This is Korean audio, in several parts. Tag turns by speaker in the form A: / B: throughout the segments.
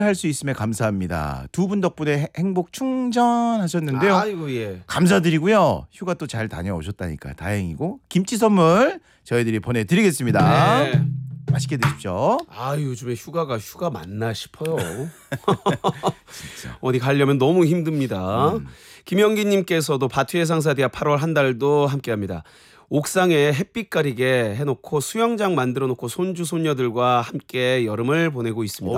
A: 할 수 있음에 감사합니다. 두 분 덕분에 행복 충전하셨는데요.
B: 아이고 예.
A: 감사드리고요. 휴가 또 잘 다녀오셨다니까 다행이고 김치 선물 저희들이 보내드리겠습니다.
B: 네.
A: 맛있게 드십시오.
B: 아 요즘에 휴가 맞나 싶어요. 어디 가려면 너무 힘듭니다. 김영기님께서도 바투예상사대야 8월 한 달도 함께합니다. 옥상에 햇빛 가리게 해놓고 수영장 만들어놓고 손주 손녀들과 함께 여름을 보내고 있습니다.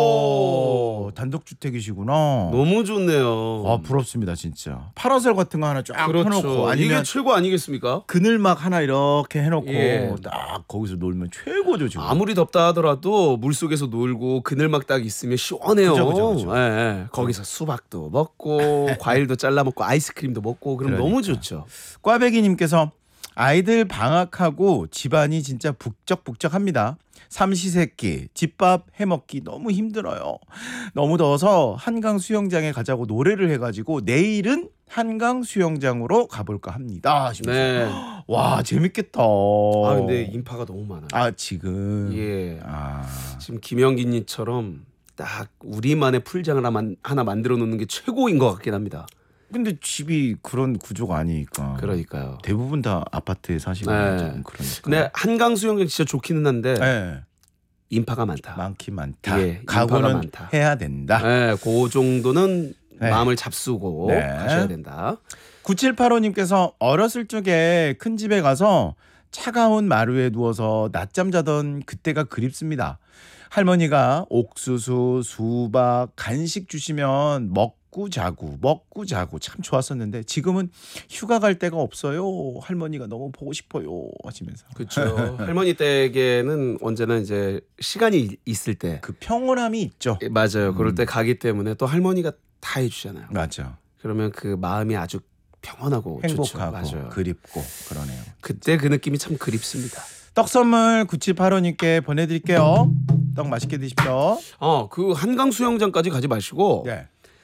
A: 오, 단독주택이시구나.
B: 너무 좋네요.
A: 아 부럽습니다 진짜. 파라솔 같은 거 하나 쫙
B: 그렇죠.
A: 펴놓고 아니면
B: 이게 최고 아니겠습니까?
A: 그늘막 하나 이렇게 해놓고
B: 예.
A: 딱 거기서 놀면 최고죠 지금.
B: 아무리 덥다 하더라도 물속에서 놀고 그늘막 딱 있으면 시원해요.
A: 그죠.
B: 예, 예. 거기서 수박도 먹고 과일도 잘라 먹고 아이스크림도 먹고 그럼 너무 좋죠.
A: 꽈배기님께서 아이들 방학하고 집안이 진짜 북적북적합니다. 삼시세끼 집밥 해먹기 너무 힘들어요. 너무 더워서 한강 수영장에 가자고 노래를 해가지고 내일은 한강 수영장으로 가볼까 합니다. 하시면서.
B: 네.
A: 와 재밌겠다.
B: 아 근데 인파가 너무 많아요.
A: 아 지금
B: 예.
A: 아
B: 지금 김영기님처럼 딱 우리만의 풀장을 하나 만들어 놓는 게 최고인 것 같긴 합니다.
A: 근데 집이 그런 구조가 아니니까.
B: 그러니까요.
A: 대부분 다 아파트에 사시고
B: 네.
A: 좀 그러니까.
B: 근데 한강 수영장 진짜 좋기는 한데
A: 네.
B: 인파가 많다.
A: 많긴 많다.
B: 예,
A: 각오는
B: 인파가 많다.
A: 해야 된다.
B: 네, 그 정도는
A: 네.
B: 마음을 잡수고
A: 네.
B: 가셔야 된다.
A: 9785님께서 어렸을 적에 큰 집에 가서 차가운 마루에 누워서 낮잠 자던 그때가 그립습니다. 할머니가 옥수수, 수박, 간식 주시면 먹고 자고 참 좋았었는데 지금은 휴가 갈 데가 없어요. 할머니가 너무 보고 싶어요 하시면서.
B: 그렇죠. 할머니 댁에는 언제나 이제 시간이 있을 때
A: 그 평온함이 있죠.
B: 맞아요. 그럴 때 가기 때문에 또 할머니가 다 해주잖아요.
A: 맞아.
B: 그러면 그 마음이 아주 평온하고
A: 행복하고
B: 좋죠. 맞아요.
A: 그립고 그러네요.
B: 그때 그 느낌이 참 그립습니다.
A: 떡 선물 9785님께 보내드릴게요. 떡 맛있게 드십시오.
B: 그 한강 수영장까지 가지 마시고
A: 네.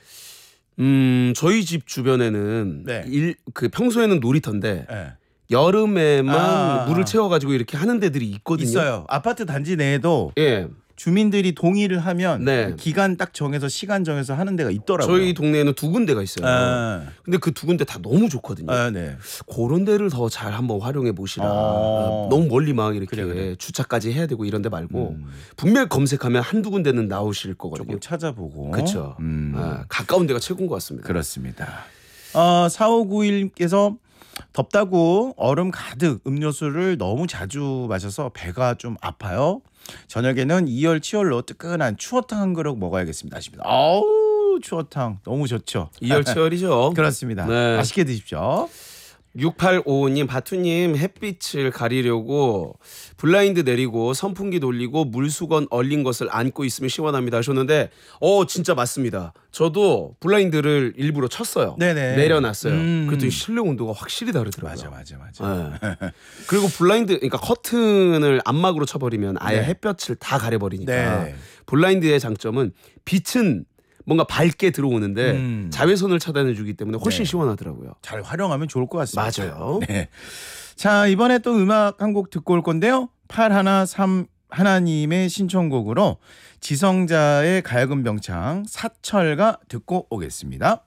B: 저희 집 주변에는
A: 네.
B: 그 평소에는 놀이터인데
A: 네.
B: 여름에만 물을 채워가지고 이렇게 하는 데들이 있거든요.
A: 있어요. 아파트 단지 내에도
B: 예.
A: 주민들이 동의를 하면
B: 네.
A: 기간 딱 정해서 시간 정해서 하는 데가 있더라고요.
B: 저희 동네에는 두 군데가 있어요. 근데 그 두 군데 다 너무 좋거든요.
A: 네.
B: 그런 데를 더 잘 한번 활용해 보시라. 너무 멀리 막 이렇게
A: 그래.
B: 주차까지 해야 되고 이런 데 말고 분명히 검색하면 한두 군데는 나오실 거거든요.
A: 조금 찾아보고.
B: 그렇죠. 가까운 데가 최고인 것 같습니다.
A: 그렇습니다. 4591께서 덥다고 얼음 가득 음료수를 너무 자주 마셔서 배가 좀 아파요. 저녁에는 이열치열로 뜨끈한 추어탕 한 그릇 먹어야겠습니다. 하십니다. 아우 추어탕 너무 좋죠.
B: 이열치열이죠.
A: 그렇습니다.
B: 네.
A: 맛있게 드십시오.
B: 6855님 바투님 햇빛을 가리려고 블라인드 내리고 선풍기 돌리고 물수건 얼린 것을 안고 있으면 시원합니다 하셨는데 진짜 맞습니다. 저도 블라인드를 일부러 쳤어요.
A: 네네.
B: 내려놨어요. 그랬더니 실내 온도가 확실히 다르더라고요.
A: 맞아.
B: 네. 그리고 블라인드 그러니까 커튼을 안막으로 쳐버리면 아예
A: 네.
B: 햇볕을 다 가려버리니까
A: 네.
B: 블라인드의 장점은 빛은 뭔가 밝게 들어오는데 자외선을 차단해주기 때문에 훨씬
A: 네.
B: 시원하더라고요.
A: 잘 활용하면 좋을 것 같습니다.
B: 맞아요.
A: 네. 자 이번에 또 음악 한 곡 듣고 올 건데요. 813 하나님의 신청곡으로 지성자의 가야금 병창 사철가 듣고 오겠습니다.